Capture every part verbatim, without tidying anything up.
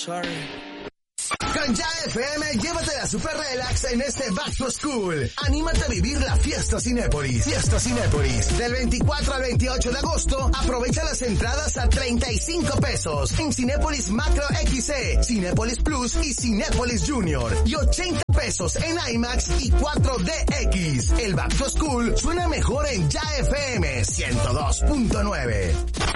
Sorry. Con Ya F M, llévate la super relax en este Back to School. Anímate a vivir la Fiesta Cinépolis. Fiesta Cinépolis. Del veinticuatro al veintiocho de agosto, aprovecha las entradas a treinta y cinco pesos en Cinépolis Macro X C, Cinépolis Plus y Cinépolis Junior. Y ochenta pesos en IMAX y cuatro D X. El Back to School suena mejor en Ya F M ciento dos punto nueve.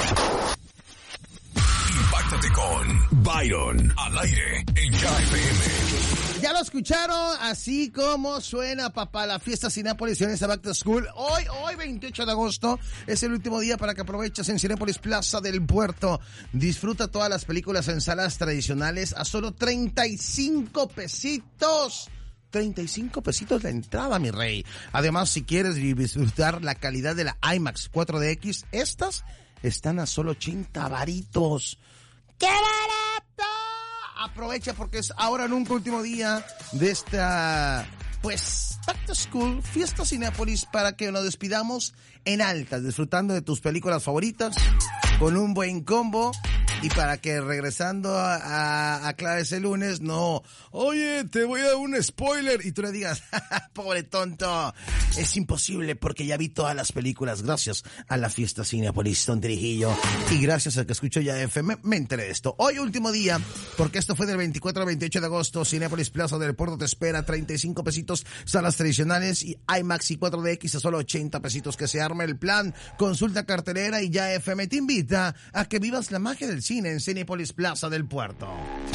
Impáctate con Byron al aire en Ya F M. Ya lo escucharon, así como suena, papá, la Fiesta Cinépolis en esta Back to School. Hoy, hoy, veintiocho de agosto, es el último día para que aproveches en Cinépolis Plaza del Puerto. Disfruta todas las películas en salas tradicionales a solo treinta y cinco pesitos. treinta y cinco pesitos la entrada, mi rey. Además, si quieres disfrutar la calidad de la IMAX cuatro D X, estas están a solo ochenta varitos. ¡Qué barato! Aprovecha porque es ahora nunca último día de esta, pues, Back to School, Fiesta Cinépolis, para que nos despidamos en altas, disfrutando de tus películas favoritas, con un buen combo. Y para que regresando a, a, a clases el lunes, no, oye, te voy a dar un spoiler, y tú le digas, pobre tonto, es imposible porque ya vi todas las películas gracias a la Fiesta Cinépolis, don Trijillo, y gracias a que escucho Ya F M, me enteré de esto. Hoy último día, porque esto fue del veinticuatro al veintiocho de agosto, Cinépolis Plaza del Puerto te espera, treinta y cinco pesitos, salas tradicionales y IMAX y cuatro D X a solo ochenta pesitos, que se arme el plan, consulta cartelera y Ya F M te invita a que vivas la magia del cine en Cinépolis Plaza del Puerto.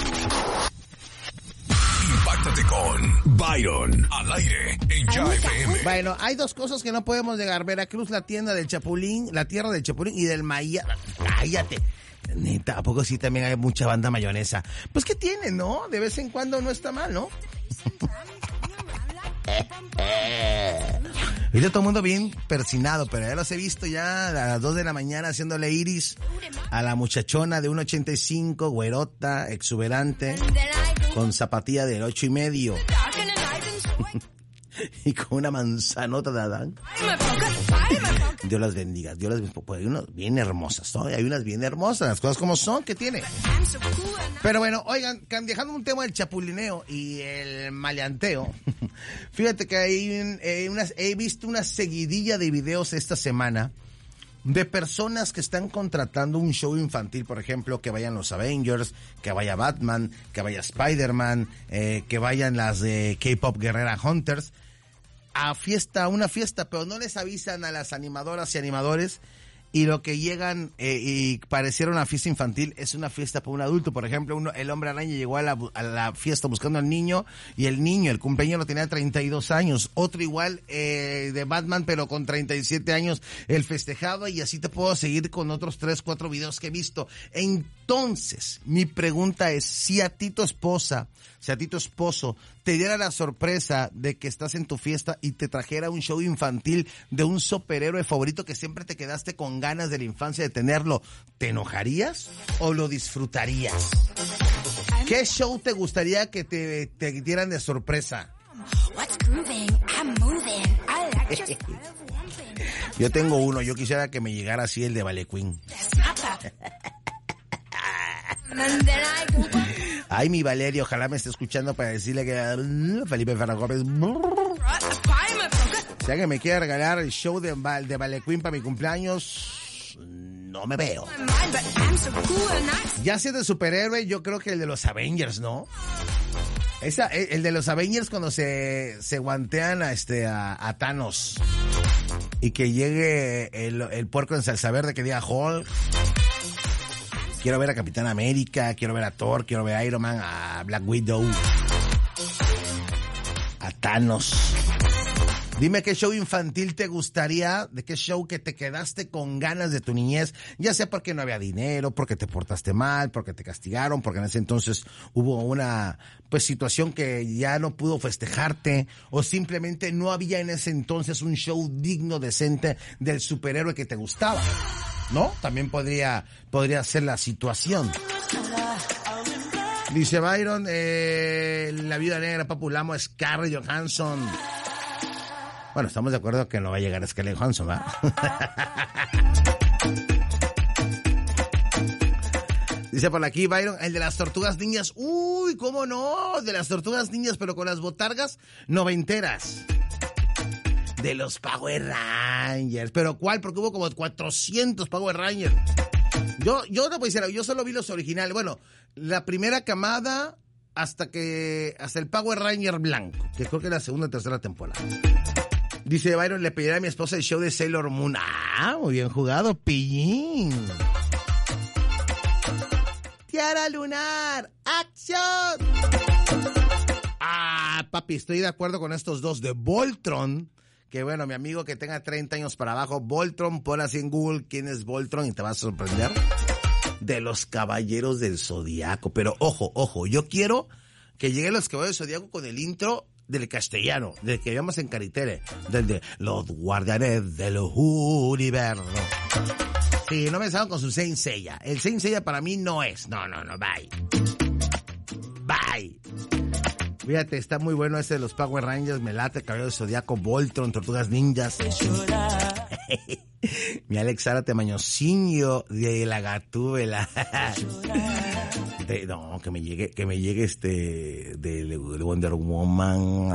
Impáctate con Byron al aire en Ya F M. Bueno, hay dos cosas que no podemos negar. Veracruz, la tienda del Chapulín, la tierra del Chapulín y del maíz. Cállate. Neta, ¿a poco sí también hay mucha banda mayonesa? Pues, ¿qué tiene, no? De vez en cuando no está mal, ¿no? Y de todo el mundo bien persinado, pero ya los he visto ya a las dos de la mañana haciéndole iris a la muchachona de uno ochenta y cinco, güerota, exuberante, con zapatilla del ocho y medio. Y con una manzanota de Adán. Dios las bendiga. Dios las bendiga. Pues hay unas bien hermosas, ¿no? Hay unas bien hermosas, las cosas como son, ¿qué tiene? Pero bueno, oigan, dejando un tema del chapulineo y el maleanteo, fíjate que hay un, eh, unas, he visto una seguidilla de videos esta semana de personas que están contratando un show infantil, por ejemplo, que vayan los Avengers, que vaya Batman, que vaya Spider-Man, eh, que vayan las de K-Pop Guerrera Hunters, a fiesta, a una fiesta, pero no les avisan a las animadoras y animadores, y lo que llegan eh, y pareciera una fiesta infantil es una fiesta para un adulto. Por ejemplo, uno, el Hombre Araña llegó a la, a la fiesta buscando al niño, y el niño, el cumpleaños lo tenía treinta y dos años. Otro igual eh, de Batman, pero con treinta y siete años, el festejado, y así te puedo seguir con otros tres, cuatro videos que he visto. Entonces, mi pregunta es, si a ti tu esposa, si a ti tu esposo te diera la sorpresa de que estás en tu fiesta y te trajera un show infantil de un superhéroe favorito que siempre te quedaste con ganas de la infancia de tenerlo, ¿te enojarías o lo disfrutarías? ¿Qué show te gustaría que te, te dieran de sorpresa? Yo tengo uno, yo quisiera que me llegara así el de Ballet Queen. Ay, mi Valeria, ojalá me esté escuchando para decirle que Felipe Fernández Gómez, si alguien me quiere regalar el show de, de Ballet Queen para mi cumpleaños, no me veo. Ya sea de superhéroe, yo creo que el de los Avengers, ¿no? Esa, el de los Avengers cuando se, se guantean a, este, a, a Thanos y que llegue el, el puerco en salsa verde que diga Hulk. Quiero ver a Capitán América, quiero ver a Thor, quiero ver a Iron Man, a Black Widow, a Thanos. Dime qué show infantil te gustaría, de qué show que te quedaste con ganas de tu niñez, ya sea porque no había dinero, porque te portaste mal, porque te castigaron, porque en ese entonces hubo una pues situación que ya no pudo festejarte, o simplemente no había en ese entonces un show digno, decente del superhéroe que te gustaba, ¿no? También podría podría ser la situación. Dice Byron, eh, la viuda negra, Papulamo, Scarlett Johansson. Bueno, estamos de acuerdo que no va a llegar Scarlett Johansson, ¿verdad? Dice por aquí, Byron, el de las tortugas ninjas. Uy, ¿cómo no? De las tortugas ninjas, pero con las botargas noventeras. De los Power Rangers. ¿Pero cuál? Porque hubo como cuatrocientos Power Rangers. Yo, yo no puedo decir, yo solo vi los originales. Bueno, la primera camada hasta que, hasta el Power Ranger blanco, que creo que es la segunda o tercera temporada. Dice Byron, le pediré a mi esposa el show de Sailor Moon. Ah, muy bien jugado, pillín. Tiara lunar, acción. Ah, papi, estoy de acuerdo con estos dos de Voltron. Que bueno, mi amigo que tenga treinta años para abajo, Voltron, pon así en Google quién es Voltron y te vas a sorprender. De los Caballeros del Zodiaco. Pero ojo, ojo, yo quiero que lleguen los Caballeros del Zodiaco con el intro del castellano, del que veíamos en Caritere, del de los Guardianes del Universo. Sí, no me salgan con su Saint Seiya. El Saint Seiya para mí no es. No, no, no, bye. Bye. Fíjate, está muy bueno ese de los Power Rangers, me late, Caballero del Zodiaco, Voltron, Tortugas Ninjas. Mi Alex Zárate Mañocinho de la Gatúbela. De, no, que me llegue, que me llegue este de, de Wonder Woman.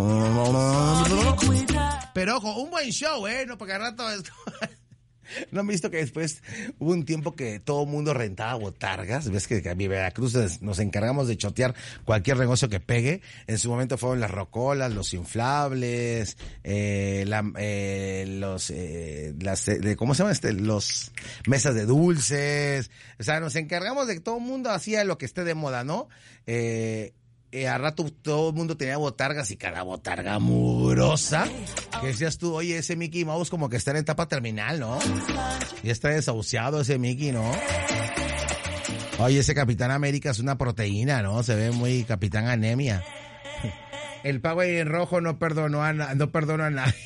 Pero ojo, un buen show, eh, no porque al rato esto. ¿No han visto que después hubo un tiempo que todo el mundo rentaba botargas? ¿Ves que en Veracruz nos encargamos de chotear cualquier negocio que pegue? En su momento fueron las rocolas, los inflables, eh, la, eh, los, eh, las, de, ¿cómo se llama este? Los mesas de dulces. O sea, nos encargamos de que todo el mundo hacía lo que esté de moda, ¿no? Eh, Eh, a rato todo el mundo tenía botargas y cada botarga mugrosa. Que decías tú, oye, ese Mickey Mouse como que está en etapa terminal, ¿no? Ya está desahuciado ese Mickey, ¿no? Oye, ese Capitán América es una proteína, ¿no? Se ve muy Capitán Anemia. El Power en rojo no perdonó a, na- no perdonó a nadie.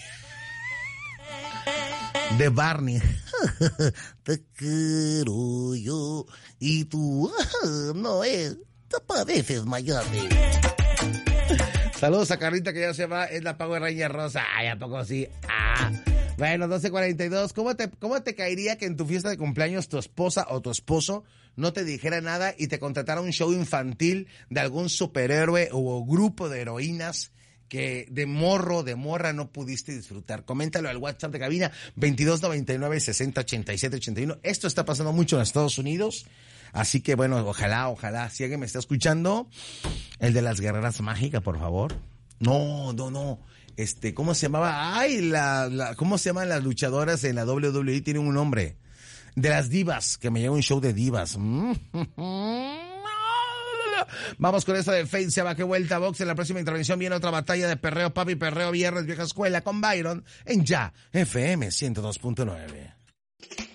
De Barney. Te quiero yo y tú no es. Te pareces Miami. Saludos a Carlita que ya se va, es la Power Ranger rosa. Ay, ¿a poco sí? Ah. Bueno, doce cuarenta y dos. ¿Cómo te, cómo te caería que en tu fiesta de cumpleaños tu esposa o tu esposo no te dijera nada y te contratara un show infantil de algún superhéroe o grupo de heroínas que de morro, de morra no pudiste disfrutar? Coméntalo al WhatsApp de cabina veintidós noventa y nueve sesenta ochenta y siete ochenta y uno. Esto está pasando mucho en Estados Unidos. Así que bueno, ojalá, ojalá, si alguien me está escuchando, el de las guerreras mágicas, por favor. No, no, no. Este, ¿cómo se llamaba? Ay, la, la, ¿cómo se llaman las luchadoras en la doble u doble u E? Tienen un nombre. De las divas, que me lleva un show de divas. Vamos con esto de Fate se va que vuelta box. En la próxima intervención viene otra batalla de perreo, papi, perreo, viernes, vieja escuela con Byron en Ya, F M ciento dos punto nueve.